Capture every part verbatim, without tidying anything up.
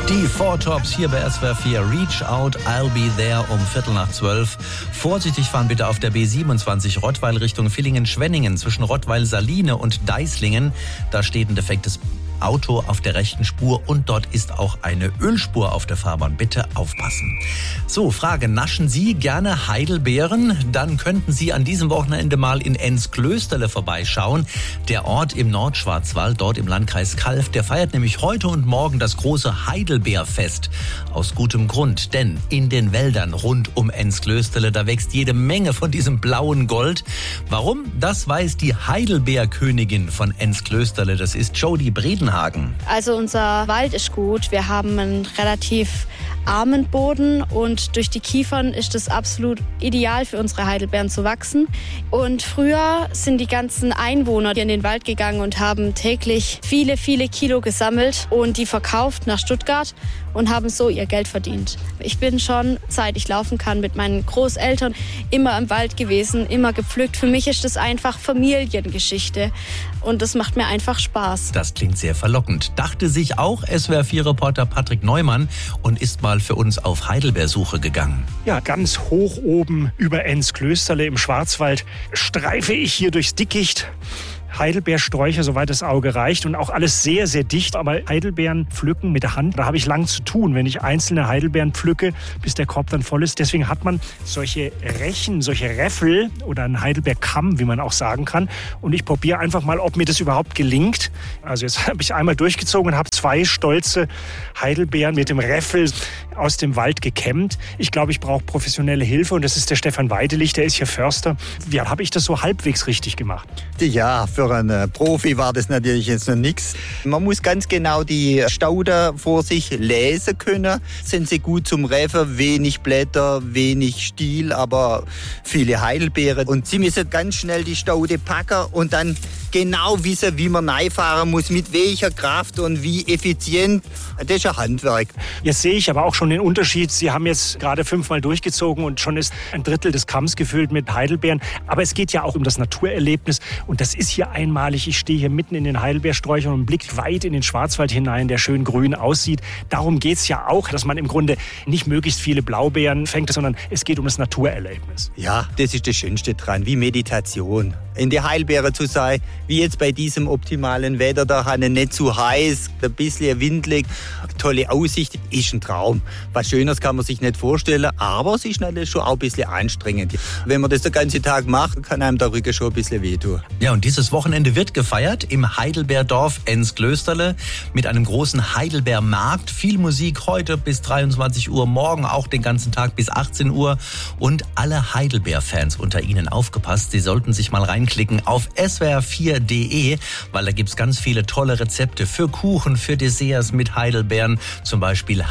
Die Four Tops hier bei S W R vier. Reach Out, I'll Be There um Viertel nach zwölf. Vorsichtig fahren bitte auf der B siebenundzwanzig Rottweil Richtung Villingen-Schwenningen zwischen Rottweil-Saline und Deislingen. Da steht ein defektes Auto auf der rechten Spur und dort ist auch eine Ölspur auf der Fahrbahn. Bitte aufpassen. So, Frage, naschen Sie gerne Heidelbeeren? Dann könnten Sie an diesem Wochenende mal in Enz-Klösterle vorbeischauen. Der Ort im Nordschwarzwald, dort im Landkreis Calw, der feiert nämlich heute und morgen das große Heidelbeerfest. Aus gutem Grund, denn in den Wäldern rund um Enz-Klösterle, da wächst jede Menge von diesem blauen Gold. Warum? Das weiß die Heidelbeerkönigin von Enz-Klösterle. Das ist Jody Bredenhagen. Also unser Wald ist gut. Wir haben einen relativ armen Boden und durch die Kiefern ist es absolut ideal für unsere Heidelbeeren zu wachsen. Und früher sind die ganzen Einwohner hier in den Wald gegangen und haben täglich viele, viele Kilo gesammelt und die verkauft nach Stuttgart und haben so ihr Geld verdient. Ich bin schon, seit ich laufen kann, mit meinen Großeltern immer im Wald gewesen, immer gepflückt. Für mich ist das einfach Familiengeschichte und das macht mir einfach Spaß. Das klingt sehr verlockend. Dachte sich auch S W R vier Reporter Patrick Neumann und ist mal für uns auf Heidelbeersuche gegangen. Ja, ganz hoch oben über Enz-Klösterle im Schwarzwald streife ich hier durchs Dickicht. Heidelbeersträucher, soweit das Auge reicht und auch alles sehr, sehr dicht. Aber Heidelbeeren pflücken mit der Hand, da habe ich lang zu tun, wenn ich einzelne Heidelbeeren pflücke, bis der Korb dann voll ist. Deswegen hat man solche Rechen, solche Räffel oder einen Heidelbeerkamm, wie man auch sagen kann. Und ich probiere einfach mal, ob mir das überhaupt gelingt. Also jetzt habe ich einmal durchgezogen und habe zwei stolze Heidelbeeren mit dem Räffel aus dem Wald gekämmt. Ich glaube, ich brauche professionelle Hilfe und das ist der Stefan Weidelich, der ist hier Förster. Wie habe ich das so halbwegs richtig gemacht? Ja, für einen Profi war das natürlich jetzt noch nichts. Man muss ganz genau die Staude vor sich lesen können. Sind sie gut zum Reffen, wenig Blätter, wenig Stiel, aber viele Heidelbeeren. Und sie müssen ganz schnell die Staude packen und dann genau wissen, wie man reinfahren muss, mit welcher Kraft und wie effizient. Das ist ein Handwerk. Jetzt sehe ich aber auch schon den Unterschied. Sie haben jetzt gerade fünfmal durchgezogen und schon ist ein Drittel des Kamms gefüllt mit Heidelbeeren. Aber es geht ja auch um das Naturerlebnis. Und das ist hier einmalig. Ich stehe hier mitten in den Heidelbeersträuchern und blicke weit in den Schwarzwald hinein, der schön grün aussieht. Darum geht es ja auch, dass man im Grunde nicht möglichst viele Blaubeeren fängt, sondern es geht um das Naturerlebnis. Ja, das ist das Schönste dran, wie Meditation. In die Heidelbeere zu sein, wie jetzt bei diesem optimalen Wetter, da nicht zu heiß, ein bisschen windelig, tolle Aussicht, ist ein Traum. Was Schöneres kann man sich nicht vorstellen, aber es ist natürlich schon auch ein bisschen anstrengend. Wenn man das den ganzen Tag macht, kann einem der Rücken schon ein bisschen wehtun. Ja, und dieses Wochenende wird gefeiert im Heidelbeerdorf Enz-Klösterle mit einem großen Heidelbeermarkt. Viel Musik heute bis dreiundzwanzig Uhr, morgen auch den ganzen Tag bis achtzehn Uhr. Und alle Heidelbeer-Fans unter Ihnen aufgepasst, Sie sollten sich mal reinklicken auf S W R vier punkt de, weil da gibt's ganz viele tolle Rezepte für Kuchen, für Desserts mit Heidelbeeren, zum Beispiel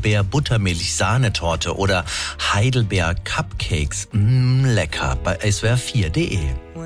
Heidelbeer-Buttermilch-Sahnetorte oder Heidelbeer-Cupcakes. Mmh, lecker, bei S W R vier punkt de.